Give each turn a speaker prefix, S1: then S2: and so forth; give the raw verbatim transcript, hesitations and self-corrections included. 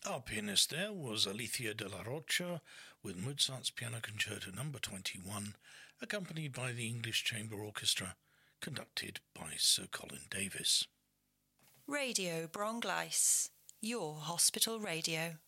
S1: Our pianist there was Alicia de la Rocha with Mozart's Piano Concerto number twenty-one, accompanied by the English Chamber Orchestra, conducted by Sir Colin Davis.
S2: Radio Brongleis, your hospital radio.